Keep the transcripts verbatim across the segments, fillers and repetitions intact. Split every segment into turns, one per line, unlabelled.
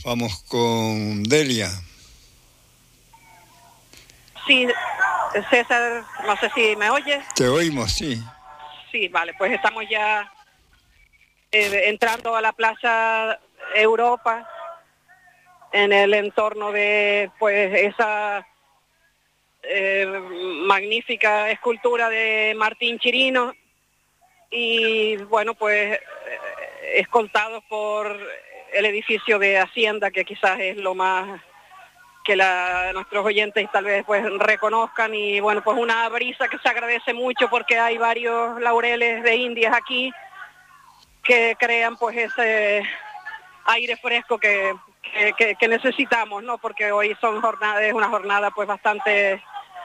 Vamos con Delia.
Sí, César, no sé si me oyes.
Te oímos, sí.
Sí, vale, pues estamos ya eh, entrando a la Plaza Europa, en el entorno de pues esa eh, magnífica escultura de Martín Chirino, y bueno, pues eh, escoltados por el edificio de Hacienda, que quizás es lo más que la, nuestros oyentes tal vez pues reconozcan, y bueno, pues una brisa que se agradece mucho porque hay varios laureles de Indias aquí que crean pues ese aire fresco que, que, que, que necesitamos, ¿no? Porque hoy son jornadas, es una jornada pues bastante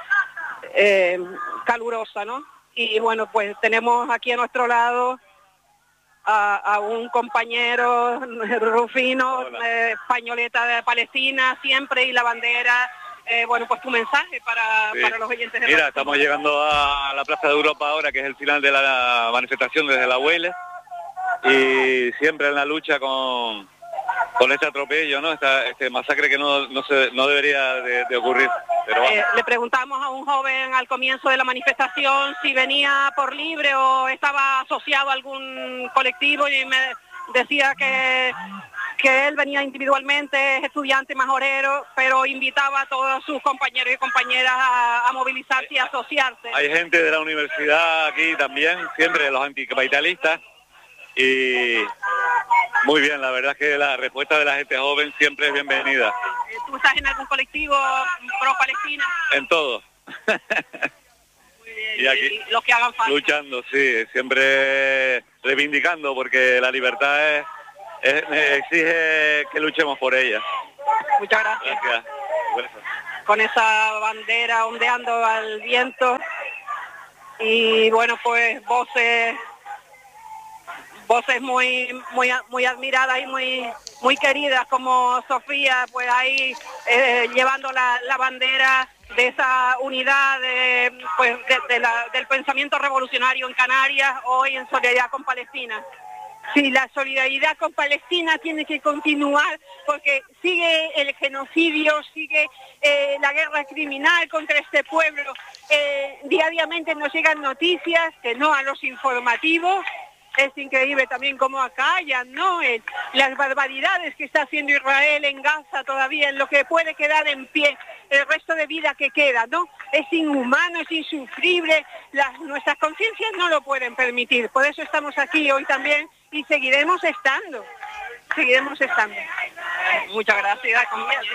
eh, calurosa, ¿no? Y bueno, pues tenemos aquí a nuestro lado a, a un compañero, Rufino, eh, españoleta de Palestina siempre, y la bandera. Eh, bueno, pues tu mensaje para, sí. para los oyentes de
Mira,
Radio.
Estamos llegando a la Plaza de Europa ahora, que es el final de la manifestación desde la Huele, y siempre en la lucha con, con este atropello, ¿no? Esta, este masacre que no, no, se, no debería de, de ocurrir. Pero
eh, le preguntamos a un joven al comienzo de la manifestación si venía por libre o estaba asociado a algún colectivo, y me decía que, que él venía individualmente, es estudiante majorero, pero invitaba a todos sus compañeros y compañeras a, a movilizarse y a asociarse.
Hay gente de la universidad aquí también, siempre los anticapitalistas, y muy bien, la verdad es que la respuesta de la gente joven siempre es bienvenida.
¿Tú estás en algún colectivo pro Palestina?
En todo.
Muy bien.
Y aquí
y los que hagan falta.
Luchando, sí, siempre reivindicando, porque la libertad es, es, exige que luchemos por ella.
Muchas gracias.
Gracias. Gracias.
Con esa bandera ondeando al viento, y bueno, pues voces voces muy muy muy admiradas y muy muy queridas, como Sofía, pues ahí eh, llevando la, la bandera de esa unidad de, pues de, de la, del pensamiento revolucionario en Canarias, hoy en solidaridad con Palestina.
Sí, la solidaridad con Palestina tiene que continuar, porque sigue el genocidio, sigue eh, la guerra criminal contra este pueblo. Eh, diariamente nos llegan noticias, que no a los informativos. Es increíble también cómo acallan, ¿no? Eh, las barbaridades que está haciendo Israel en Gaza todavía, en lo que puede quedar en pie, el resto de vida que queda, ¿no? Es inhumano, es insufrible, las, nuestras conciencias no lo pueden permitir. Por eso estamos aquí hoy también y seguiremos estando, seguiremos estando.
Muchas gracias.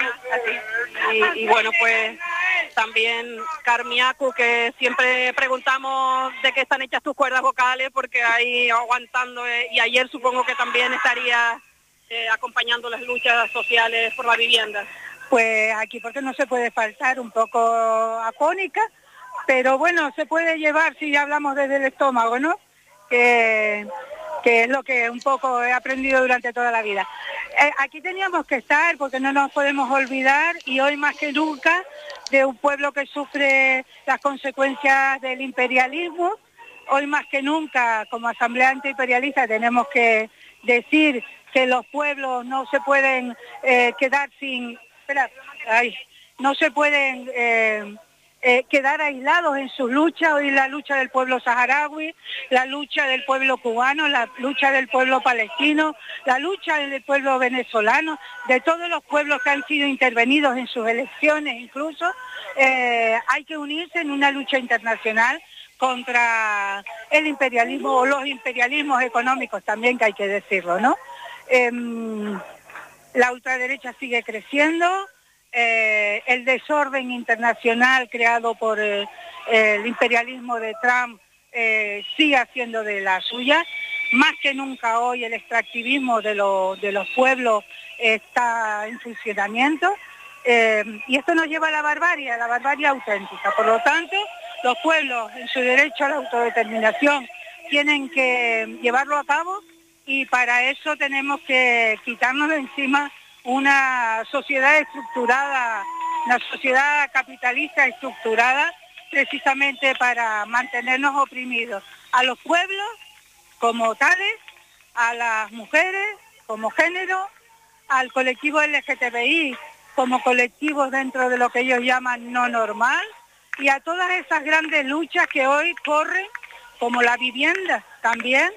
Y, y bueno, pues también Carmiacu, que siempre preguntamos de qué están hechas tus cuerdas vocales, porque ahí aguantando, eh, y ayer supongo que también estaría eh, acompañando las luchas sociales por la vivienda.
Pues aquí porque no se puede faltar, un poco afónica, pero bueno, se puede llevar si ya hablamos desde el estómago, ¿no? Que, que es lo que un poco he aprendido durante toda la vida. Eh, aquí teníamos que estar porque no nos podemos olvidar, y hoy más que nunca, de un pueblo que sufre las consecuencias del imperialismo. Hoy más que nunca, como Asamblea Antiimperialista, tenemos que decir que los pueblos no se pueden eh, quedar sin... Espera, ay, no se pueden... Eh, Eh, quedar aislados en sus luchas. Hoy la lucha del pueblo saharaui, la lucha del pueblo cubano, la lucha del pueblo palestino, la lucha del pueblo venezolano, de todos los pueblos que han sido intervenidos en sus elecciones incluso, eh, hay que unirse en una lucha internacional contra el imperialismo, o los imperialismos económicos también, que hay que decirlo, ¿no? Eh, la ultraderecha sigue creciendo. Eh, el desorden internacional creado por eh, el imperialismo de Trump eh, sigue haciendo de la suya. Más que nunca hoy el extractivismo de, lo, de los pueblos está en funcionamiento, eh, y esto nos lleva a la barbarie, a la barbarie auténtica. Por lo tanto, los pueblos en su derecho a la autodeterminación tienen que llevarlo a cabo, y para eso tenemos que quitarnos de encima una sociedad estructurada, una sociedad capitalista estructurada precisamente para mantenernos oprimidos. A los pueblos como tales, a las mujeres como género, al colectivo L G T B I como colectivos dentro de lo que ellos llaman no normal, y a todas esas grandes luchas que hoy corren, como la vivienda también,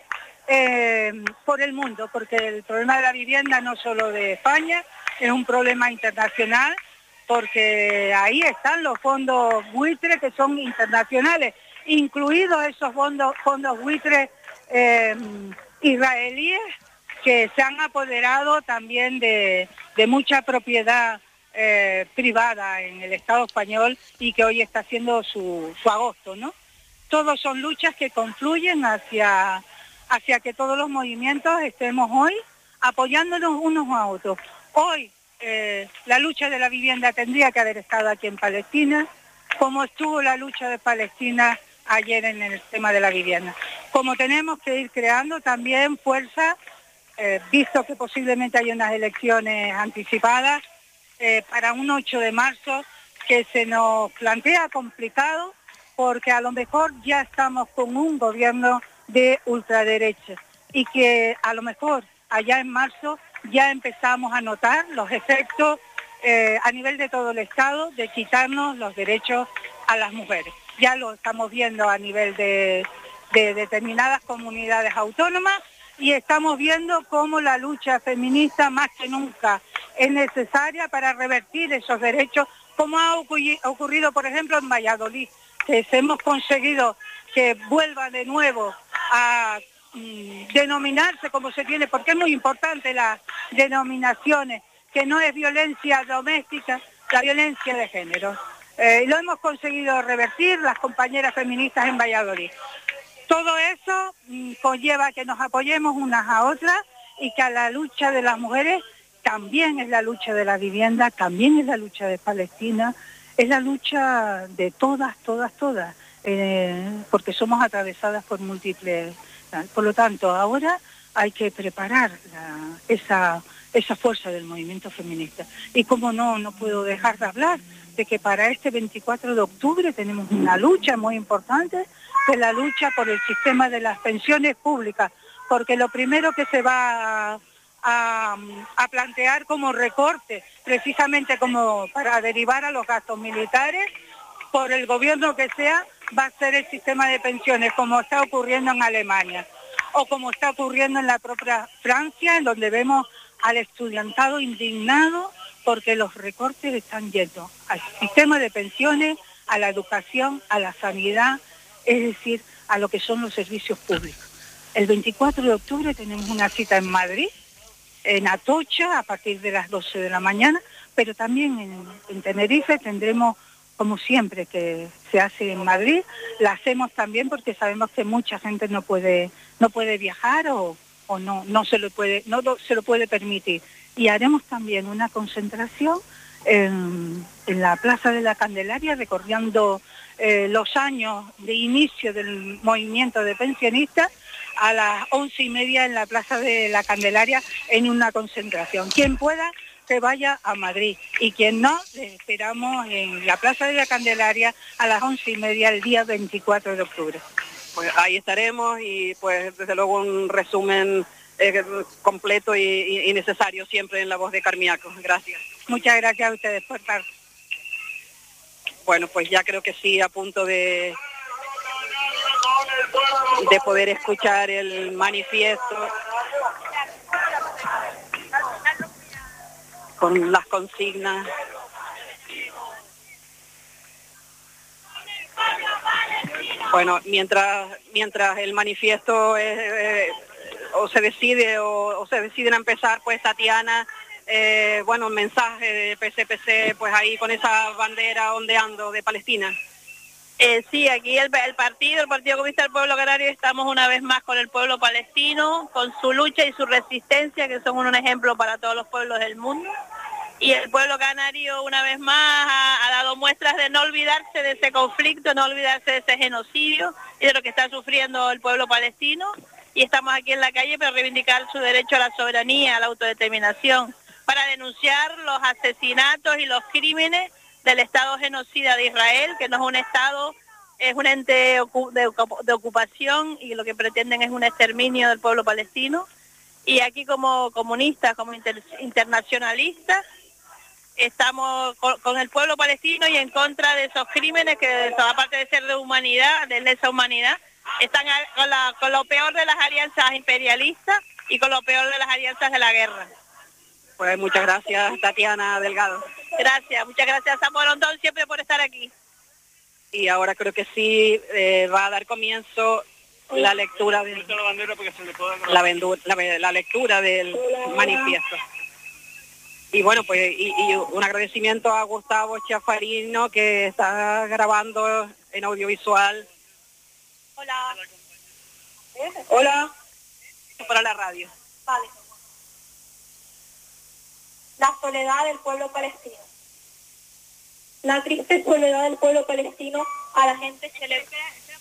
eh, por el mundo, porque el problema de la vivienda no solo de España, es un problema internacional, porque ahí están los fondos buitres que son internacionales, incluidos esos fondos, fondos buitres eh, israelíes, que se han apoderado también de, de mucha propiedad eh, privada en el Estado español y que hoy está haciendo su, su agosto, ¿no? Todos son luchas que confluyen hacia, hacia que todos los movimientos estemos hoy apoyándonos unos a otros. Hoy eh, la lucha de la vivienda tendría que haber estado aquí en Palestina, como estuvo la lucha de Palestina ayer en el tema de la vivienda. Como tenemos que ir creando también fuerza, eh, visto que posiblemente hay unas elecciones anticipadas, eh, para un ocho de marzo, que se nos plantea complicado, porque a lo mejor ya estamos con un gobierno de ultraderecha y que a lo mejor allá en marzo ya empezamos a notar los efectos eh, a nivel de todo el Estado de quitarnos los derechos a las mujeres. Ya lo estamos viendo a nivel de, de determinadas comunidades autónomas y estamos viendo cómo la lucha feminista más que nunca es necesaria para revertir esos derechos, como ha ocurrido, por ejemplo, en Valladolid, que hemos conseguido que vuelva de nuevo a mm, denominarse como se tiene, porque es muy importante las denominaciones, que no es violencia doméstica, la violencia de género. Eh, lo hemos conseguido revertir las compañeras feministas en Valladolid. Todo eso mm, conlleva que nos apoyemos unas a otras y que a la lucha de las mujeres también es la lucha de la vivienda, también es la lucha de Palestina, es la lucha de todas, todas, todas, eh, porque somos atravesadas por múltiples. Por lo tanto, ahora hay que preparar la, esa, esa fuerza del movimiento feminista. Y como no, no puedo dejar de hablar de que para este veinticuatro de octubre tenemos una lucha muy importante, que es la lucha por el sistema de las pensiones públicas, porque lo primero que se va a, a, a plantear como recorte, precisamente como para derivar a los gastos militares, por el gobierno que sea, va a ser el sistema de pensiones, como está ocurriendo en Alemania, o como está ocurriendo en la propia Francia, en donde vemos al estudiantado indignado porque los recortes están yendo al sistema de pensiones, a la educación, a la sanidad, es decir, a lo que son los servicios públicos. El veinticuatro de octubre tenemos una cita en Madrid, en Atocha, a partir de las doce de la mañana, pero también en, en Tenerife tendremos, como siempre que se hace en Madrid, la hacemos también porque sabemos que mucha gente no puede, no puede viajar o, o no, no, se lo puede, no lo, se lo puede permitir. Y haremos también una concentración en, en la Plaza de la Candelaria, recordando eh, los años de inicio del movimiento de pensionistas, a las once y media en la Plaza de la Candelaria en una concentración. Quien pueda, que vaya a Madrid, y quien no, le esperamos en la Plaza de la Candelaria a las once y media el día veinticuatro de octubre.
Pues ahí estaremos y pues desde luego un resumen eh, completo y, y, y necesario siempre en la voz de Carmiaco. Gracias.
Muchas gracias a ustedes por estar.
Bueno, pues ya creo que sí, a punto de, de poder escuchar el manifiesto con las consignas. Bueno, mientras mientras el manifiesto es, eh, o se decide o, o se deciden a empezar, pues Tatiana, eh, bueno, un mensaje de P C P C, pues ahí con esa bandera ondeando de Palestina.
Eh, sí, aquí el, el partido, el Partido Comunista del Pueblo Canario, estamos una vez más con el pueblo palestino, con su lucha y su resistencia, que son un ejemplo para todos los pueblos del mundo. Y el pueblo canario una vez más ha, ha dado muestras de no olvidarse de ese conflicto, no olvidarse de ese genocidio y de lo que está sufriendo el pueblo palestino. Y estamos aquí en la calle para reivindicar su derecho a la soberanía, a la autodeterminación, para denunciar los asesinatos y los crímenes del Estado genocida de Israel, que no es un Estado, es un ente de, de ocupación, y lo que pretenden es un exterminio del pueblo palestino. Y aquí como comunistas, como inter, internacionalistas, estamos con, con el pueblo palestino y en contra de esos crímenes que, aparte de ser de humanidad, de lesa humanidad, están a, con, la, con lo peor de las alianzas imperialistas y con lo peor de las alianzas de la guerra.
Pues muchas gracias, Tatiana Delgado.
Gracias, muchas gracias a Morondón siempre por estar aquí.
Y ahora creo que sí eh, va a dar comienzo la lectura de la, la, la lectura del manifiesto. Y bueno, pues y, y un agradecimiento a Gustavo Chafarino, que está grabando en audiovisual.
Hola.
Hola. Para la radio.
Vale. La soledad del pueblo palestino. La triste soledad del pueblo palestino a la gente se le...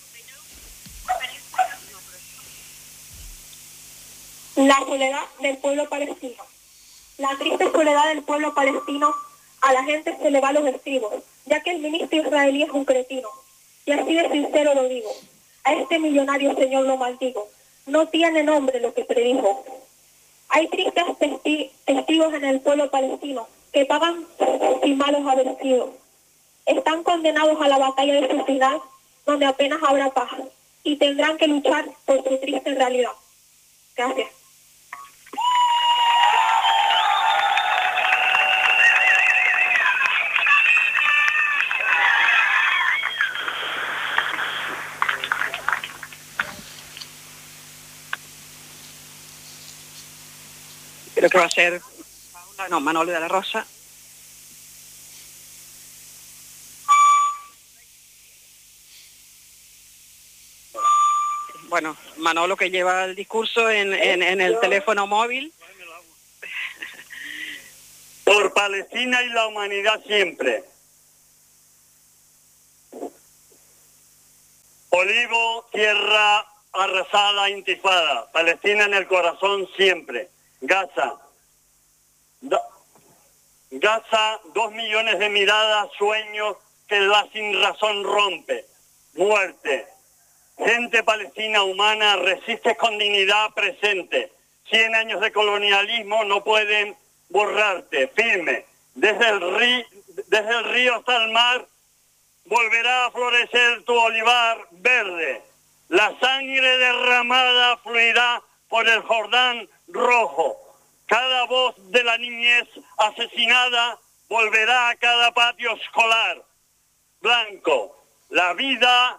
La soledad del pueblo palestino. La triste soledad del pueblo palestino a la gente se le va los estribos, ya que el ministro israelí es un cretino. Y así de sincero lo digo. A este millonario señor lo maldigo. No tiene nombre lo que predijo. Hay tristes testi testigos en el pueblo palestino que pagan sin malos haber sido. Están condenados a la batalla de su final, donde apenas habrá paz, y tendrán que luchar por su triste realidad. Gracias.
Creo que va a ser no, Manolo de la Rosa. Bueno, Manolo, que lleva el discurso en, en, en el teléfono móvil.
Por Palestina y la humanidad siempre. Olivo, tierra arrasada, intifada. Palestina en el corazón siempre. Gaza. Do, Gaza, dos millones de miradas, sueños que la sin razón rompe. Muerte. Gente palestina humana resiste con dignidad presente. Cien años de colonialismo no pueden borrarte. Firme. Desde el, río, desde el río hasta el mar volverá a florecer tu olivar verde. La sangre derramada fluirá por el Jordán rojo. Cada voz de la niñez asesinada volverá a cada patio escolar. Blanco. La vida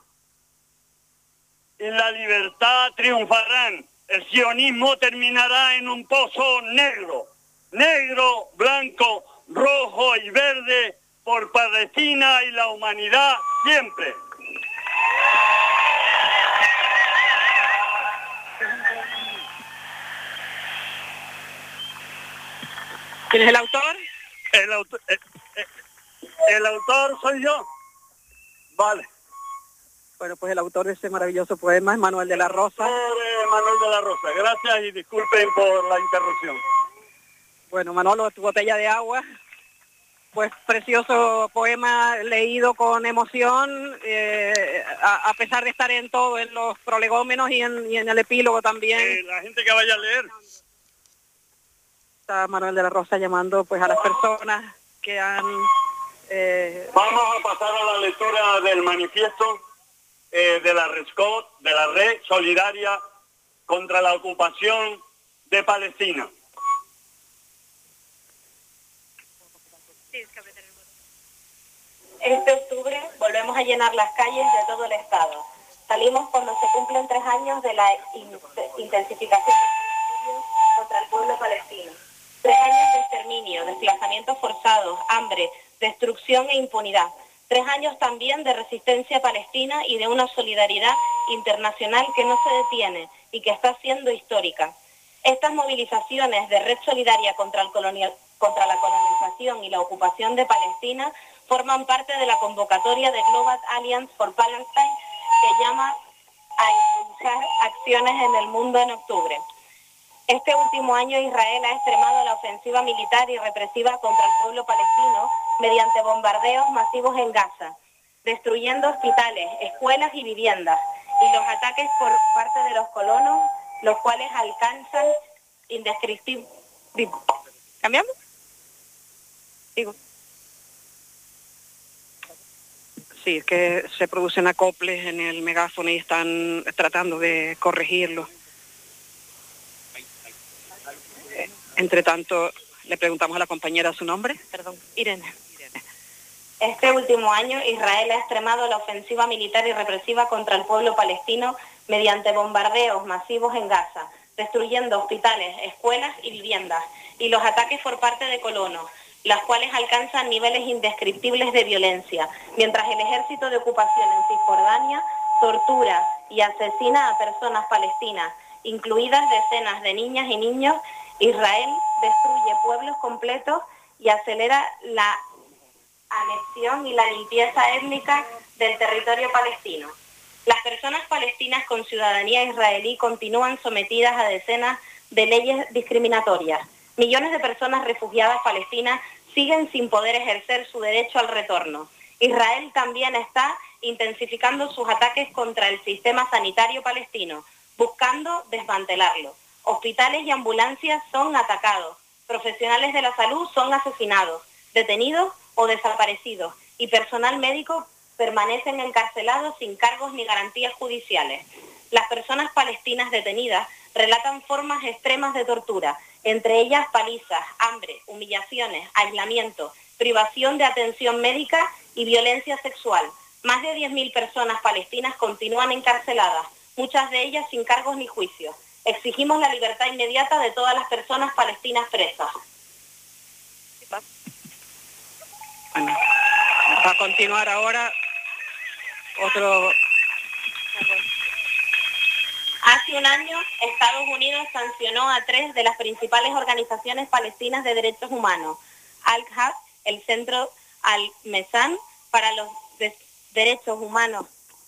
y la libertad triunfarán. El sionismo terminará en un pozo negro. Negro, blanco, rojo y verde por Palestina y la humanidad siempre.
¿Quién es el autor?
El autor, el, el, el autor soy yo. Vale.
Bueno, pues el autor de ese maravilloso poema es Manuel de la Rosa.
Eh, Manuel de la Rosa, gracias y disculpen por la interrupción.
Bueno, Manolo, tu botella de agua. Pues precioso poema leído con emoción, eh, a, a pesar de estar en todo, en los prolegómenos y en, y en el epílogo también.
Eh, la gente que vaya a leer.
Está Manuel de la Rosa llamando pues a las personas que han... Eh...
Vamos a pasar a la lectura del manifiesto eh, de la RESCOT, de la Red Solidaria contra la Ocupación de Palestina.
Este octubre volvemos a llenar las calles de todo el estado. Salimos cuando se cumplen tres años de la in intensificación del contra el pueblo palestino. Tres años de exterminio, desplazamientos forzados, hambre, destrucción e impunidad. Tres años también de resistencia palestina y de una solidaridad internacional que no se detiene y que está siendo histórica. Estas movilizaciones de Red Solidaria contra, el colonial, contra la colonización y la ocupación de Palestina forman parte de la convocatoria de Global Alliance for Palestine, que llama a impulsar acciones en el mundo en octubre. Este último año Israel ha extremado la ofensiva militar y represiva contra el pueblo palestino mediante bombardeos masivos en Gaza, destruyendo hospitales, escuelas y viviendas, y los ataques por parte de los colonos, los cuales alcanzan indescriptibles. ¿Cambiamos? Digo.
Sí, es que se producen acoples en el megáfono y están tratando de corregirlo. Entre tanto, le preguntamos a la compañera su nombre.
Perdón, Irene. Este último año, Israel ha extremado la ofensiva militar y represiva contra el pueblo palestino mediante bombardeos masivos en Gaza, destruyendo hospitales, escuelas y viviendas, y los ataques por parte de colonos, las cuales alcanzan niveles indescriptibles de violencia, mientras el ejército de ocupación en Cisjordania tortura y asesina a personas palestinas, incluidas decenas de niñas y niños. Israel destruye pueblos completos y acelera la anexión y la limpieza étnica del territorio palestino. Las personas palestinas con ciudadanía israelí continúan sometidas a decenas de leyes discriminatorias. Millones de personas refugiadas palestinas siguen sin poder ejercer su derecho al retorno. Israel también está intensificando sus ataques contra el sistema sanitario palestino, buscando desmantelarlo. Hospitales y ambulancias son atacados, profesionales de la salud son asesinados, detenidos o desaparecidos, y personal médico permanecen encarcelados sin cargos ni garantías judiciales. Las personas palestinas detenidas relatan formas extremas de tortura, entre ellas palizas, hambre, humillaciones, aislamiento, privación de atención médica y violencia sexual. Más de diez mil personas palestinas continúan encarceladas, muchas de ellas sin cargos ni juicios. Exigimos la libertad inmediata de todas las personas palestinas presas.
Bueno, va a continuar ahora otro...
Hace un año, Estados Unidos sancionó a tres de las principales organizaciones palestinas de derechos humanos, Al-Haq, el Centro Al-Mesan para los de Derechos Humanos,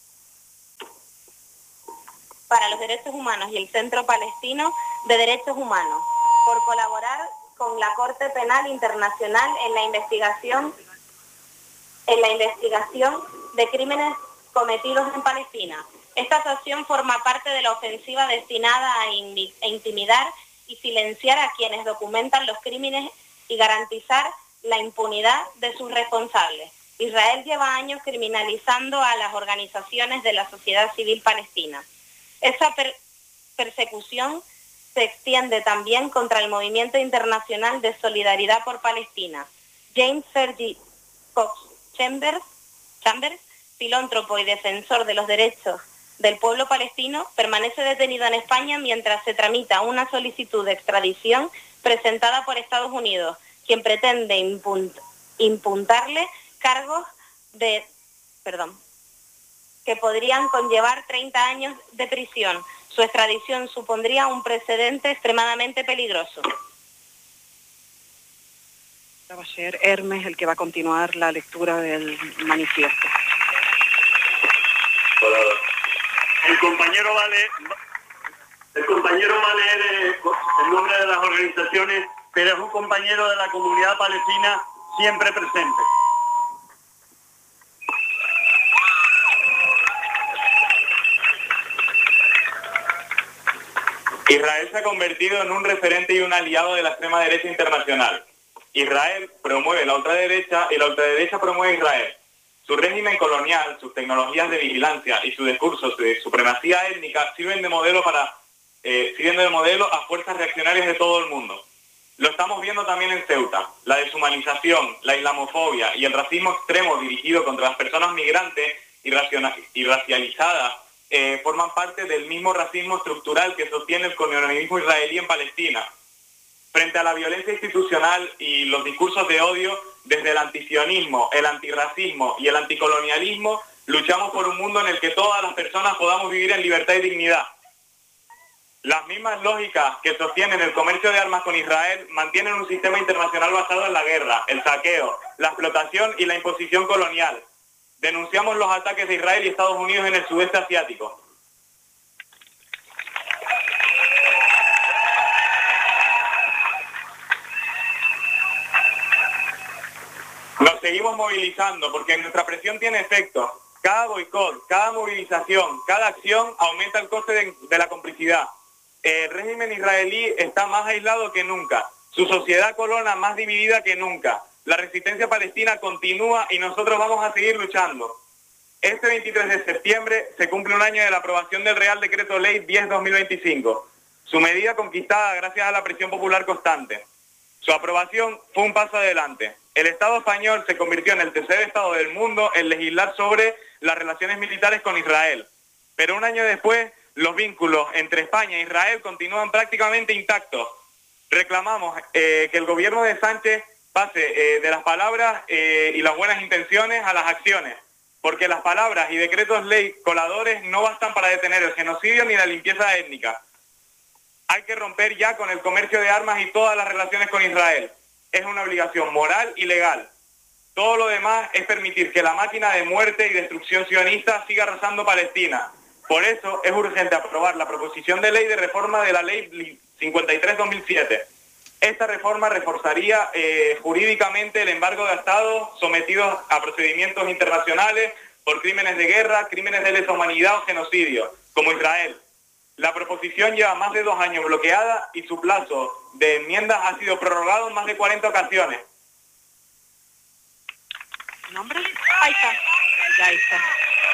para los Derechos Humanos y el Centro Palestino de Derechos Humanos, por colaborar con la Corte Penal Internacional en la investigación en la investigación de crímenes cometidos en Palestina. Esta acción forma parte de la ofensiva destinada a intimidar y silenciar a quienes documentan los crímenes y garantizar la impunidad de sus responsables. Israel lleva años criminalizando a las organizaciones de la sociedad civil palestina. Esa per- persecución se extiende también contra el Movimiento Internacional de Solidaridad por Palestina. James Fergie Cox Chambers, Chambers, filántropo y defensor de los derechos del pueblo palestino, permanece detenido en España mientras se tramita una solicitud de extradición presentada por Estados Unidos, quien pretende impunt- impuntarle cargos de, perdón, que podrían conllevar treinta años de prisión. Su extradición supondría un precedente extremadamente peligroso.
Va a ser Hermes el que va a continuar la lectura del manifiesto.
El compañero va a leer, el compañero va a leer eh, el nombre de las organizaciones, pero es un compañero de la comunidad palestina siempre presente.
Israel se ha convertido en un referente y un aliado de la extrema derecha internacional. Israel promueve la ultraderecha y la ultraderecha promueve a Israel. Su régimen colonial, sus tecnologías de vigilancia y su discurso de supremacía étnica sirven de modelo para eh, sirven de modelo a fuerzas reaccionarias de todo el mundo. Lo estamos viendo también en Ceuta. La deshumanización, la islamofobia y el racismo extremo dirigido contra las personas migrantes y, raciona- y racializadas eh, forman parte del mismo racismo estructural que sostiene el colonialismo israelí en Palestina. Frente a la violencia institucional y los discursos de odio, desde el antisionismo, el antirracismo y el anticolonialismo, luchamos por un mundo en el que todas las personas podamos vivir en libertad y dignidad. Las mismas lógicas que sostienen el comercio de armas con Israel mantienen un sistema internacional basado en la guerra, el saqueo, la explotación y la imposición colonial. Denunciamos los ataques de Israel y Estados Unidos en el sudeste asiático. Nos seguimos movilizando porque nuestra presión tiene efecto. Cada boicot, cada movilización, cada acción aumenta el coste de, de la complicidad. El régimen israelí está más aislado que nunca, su sociedad colonia más dividida que nunca. La resistencia palestina continúa y nosotros vamos a seguir luchando. Este veintitrés de septiembre se cumple un año de la aprobación del Real Decreto Ley diez barra dos mil veinticinco, su medida conquistada gracias a la presión popular constante. Su aprobación fue un paso adelante. El Estado español se convirtió en el tercer Estado del mundo en legislar sobre las relaciones militares con Israel. Pero un año después, los vínculos entre España e Israel continúan prácticamente intactos. Reclamamos eh, que el gobierno de Sánchez pase eh, de las palabras eh, y las buenas intenciones a las acciones, porque las palabras y decretos ley coladores no bastan para detener el genocidio ni la limpieza étnica. Hay que romper ya con el comercio de armas y todas las relaciones con Israel. Es una obligación moral y legal. Todo lo demás es permitir que la máquina de muerte y destrucción sionista siga arrasando Palestina. Por eso es urgente aprobar la proposición de ley de reforma de la ley cincuenta y tres barra dos mil siete. Esta reforma reforzaría eh, jurídicamente el embargo de estados sometidos a procedimientos internacionales por crímenes de guerra, crímenes de lesa humanidad o genocidio, como Israel. La proposición lleva más de dos años bloqueada y su plazo de enmiendas ha sido prorrogado en más de cuarenta ocasiones.
¿Nombre? Ahí está. Ya ahí está.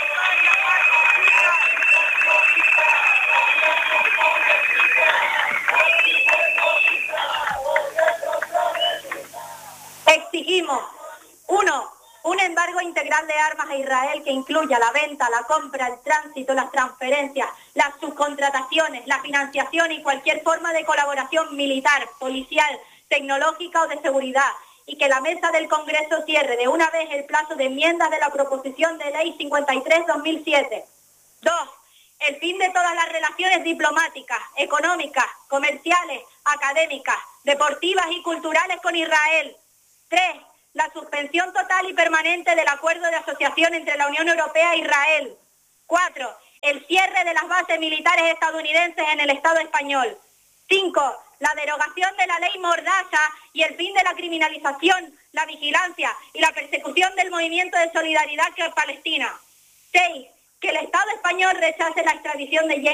Exigimos, uno, un embargo integral de armas a Israel que incluya la venta, la compra, el tránsito, las transferencias, las subcontrataciones, la financiación y cualquier forma de colaboración militar, policial, tecnológica o de seguridad, y que la mesa del Congreso cierre de una vez el plazo de enmiendas de la proposición de ley cincuenta y tres barra dos mil siete. Dos, el fin de todas las relaciones diplomáticas, económicas, comerciales, académicas, deportivas y culturales con Israel. Tres, la suspensión total y permanente del acuerdo de asociación entre la Unión Europea e Israel. Cuatro, el cierre de las bases militares estadounidenses en el Estado español. Cinco, la derogación de la ley Mordaza y el fin de la criminalización, la vigilancia y la persecución del movimiento de solidaridad con Palestina. Seis, que el Estado español rechace la extradición de